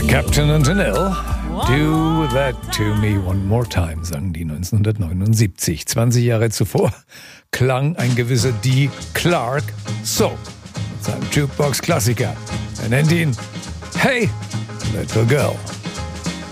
Captain Antonell, Do That To Me One More Time, sangen die 1979. 20 Jahre zuvor klang ein gewisser Dee Clark so mit seinem Jukebox-Klassiker. Er nennt ihn Hey, Little Girl.